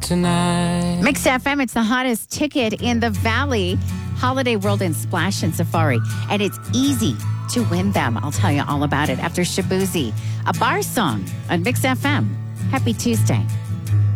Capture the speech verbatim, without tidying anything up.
tonight. Mix F M, it's the hottest ticket in the Valley. Holiday World and Splash and Safari. And it's easy to win them. I'll tell you all about it after Shabuzi, a bar song on Mix F M. Happy Tuesday.